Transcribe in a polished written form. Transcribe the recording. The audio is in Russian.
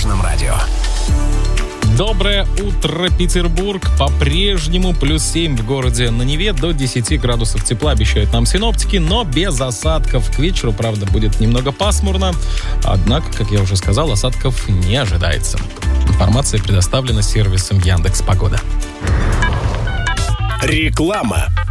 Дорожном радио. Доброе утро, Петербург. По-прежнему +7 в городе на Неве, до 10 градусов тепла обещают нам синоптики, но без осадков. К вечеру, правда, будет немного пасмурно, однако, как я уже сказал, осадков не ожидается. Информация предоставлена сервисом Яндекс.Погода. Реклама.